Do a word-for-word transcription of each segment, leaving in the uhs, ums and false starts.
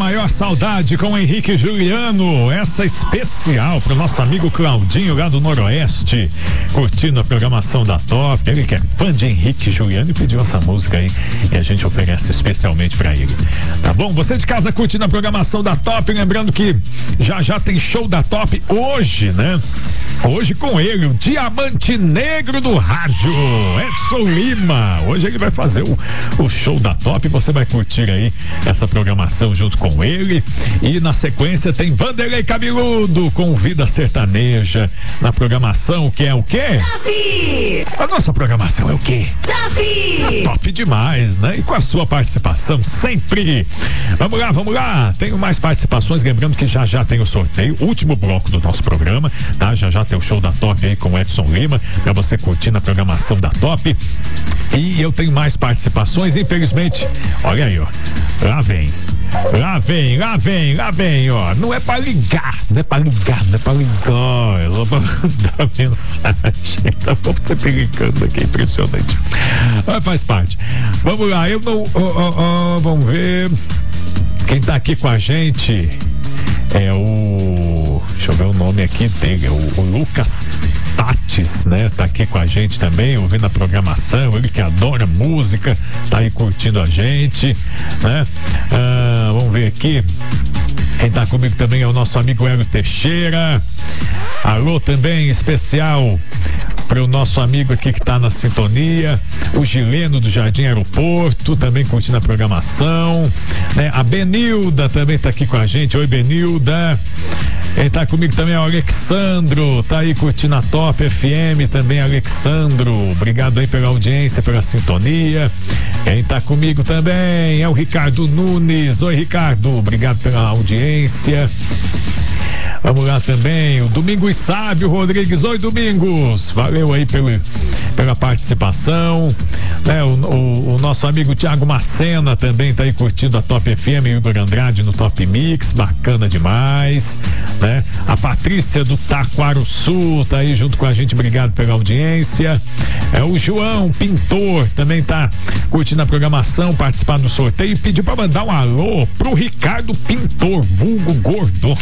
maior saudade com Henrique e Juliano. Essa especial pro nosso amigo Claudinho lá do Noroeste, curtindo a programação da Top. Ele que é fã de Henrique e Juliano e pediu essa música aí e a gente oferece especialmente pra ele. Tá bom? Você de casa curtindo a programação da Top, lembrando que já já tem show da Top hoje, né? Hoje com ele, o Diamante Negro do Rádio, Edson Lima. Hoje ele vai fazer o, o show da Top. Você vai curtir aí essa programação junto com ele. E na sequência tem Vanderlei Cabeludo com Vida Sertaneja na programação, que é o quê? Top! A nossa programação é o quê? Top! É top demais, né? E com a sua participação sempre. Vamos lá, vamos lá. Tenho mais participações, lembrando que já já tem o sorteio, último bloco do nosso programa, tá? Já já tem o show da Top aí com o Edson Lima, pra você curtir na programação da Top. E eu tenho mais participações, infelizmente. Olha aí, ó. Lá vem. Lá vem, lá vem, lá vem, ó. Não é pra ligar, não é pra ligar, não é pra ligar. É só pra mandar mensagem. Tá bom, você brincando aqui, impressionante. Mas faz parte. Vamos lá, eu não. Oh, oh, oh, vamos ver. Quem tá aqui com a gente é o. Deixa eu ver o nome aqui dele, o, o Lucas Tatis, né? Tá aqui com a gente também, ouvindo a programação. Ele que adora música, tá aí curtindo a gente, né? Ah, vamos ver aqui. Quem tá comigo também é o nosso amigo Hélio Teixeira. Alô também especial para o nosso amigo aqui que tá na sintonia, o Gileno do Jardim Aeroporto, também curtindo a programação, né? A Benilda também tá aqui com a gente. Oi, Benilda. Quem tá comigo também é o Alexandro, tá aí curtindo a Top F M também, Alexandro. Obrigado aí pela audiência, pela sintonia. Quem tá comigo também é o Ricardo Nunes. Oi, Ricardo, obrigado pela audiência. Vamos lá também, o Domingos Sábio Rodrigues. Oi, Domingos, valeu aí pelo, pela participação, né? O, o, o nosso amigo Thiago Macena também tá aí curtindo a Top F M, e o Igor Andrade no Top Mix, bacana demais, né? A Patrícia do Taquaruçu tá aí junto com a gente, obrigado pela audiência. É o João Pintor, também tá curtindo a programação, participando do sorteio e pediu pra mandar um alô pro Ricardo Pintor, vulgo Gordo.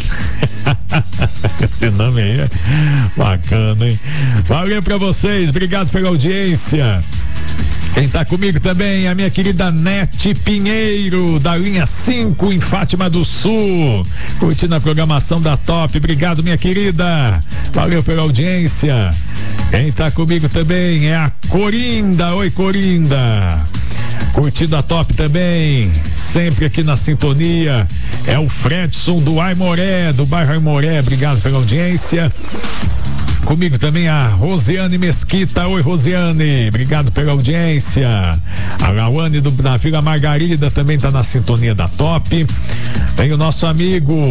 Esse nome aí é bacana, hein? Valeu pra vocês, obrigado pela audiência. Quem tá comigo também é a minha querida Nete Pinheiro, da linha cinco em Fátima do Sul, curtindo a programação da Top. Obrigado, minha querida, valeu pela audiência. Quem tá comigo também é a Corinda. Oi, Corinda, curtindo a Top também, sempre aqui na sintonia. É o Fredson do Aimoré, do bairro Aimoré, obrigado pela audiência. Comigo também a Rosiane Mesquita. Oi, Rosiane, obrigado pela audiência. A Lawane do, da Vila Margarida também tá na sintonia da Top. Tem o nosso amigo